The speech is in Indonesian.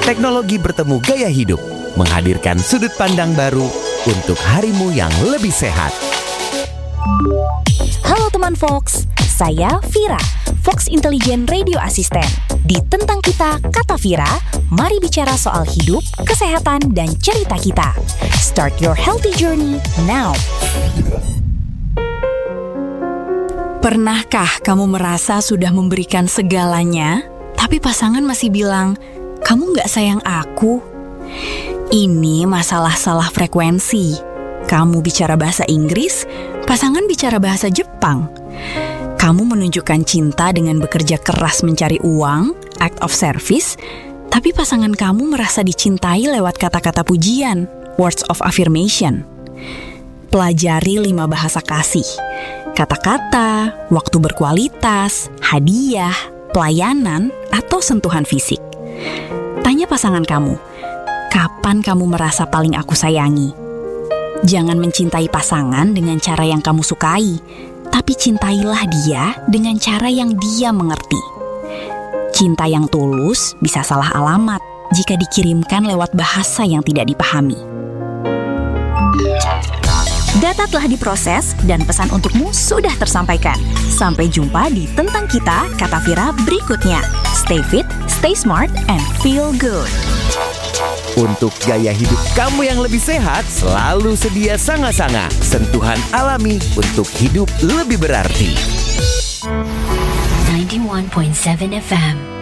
teknologi bertemu gaya hidup, menghadirkan sudut pandang baru untuk harimu yang lebih sehat. Halo teman Fox, saya Vira, Fox Intelligent Radio Assistant. Di Tentang Kita, Kata Vira, mari bicara soal hidup, kesehatan, dan cerita kita. Start your healthy journey now. Pernahkah kamu merasa sudah memberikan segalanya, tapi pasangan masih bilang, kamu gak sayang aku? Ini masalah salah frekuensi. Kamu bicara bahasa Inggris, pasangan bicara bahasa Jepang. Kamu menunjukkan cinta dengan bekerja keras mencari uang, act of service, tapi pasangan kamu merasa dicintai lewat kata-kata pujian, words of affirmation. Pelajari 5 bahasa kasih. Kata-kata, waktu berkualitas, hadiah, pelayanan, atau sentuhan fisik. Tanya pasangan kamu, kapan kamu merasa paling aku sayangi? Jangan mencintai pasangan dengan cara yang kamu sukai, tapi cintailah dia dengan cara yang dia mengerti. Cinta yang tulus bisa salah alamat jika dikirimkan lewat bahasa yang tidak dipahami. Data telah diproses dan pesan untukmu sudah tersampaikan. Sampai jumpa di Tentang Kita, Kata Vira berikutnya. Stay fit, stay smart, and feel good. Untuk gaya hidup kamu yang lebih sehat, selalu sedia Sanga-Sanga, sentuhan alami untuk hidup lebih berarti. 91.7 FM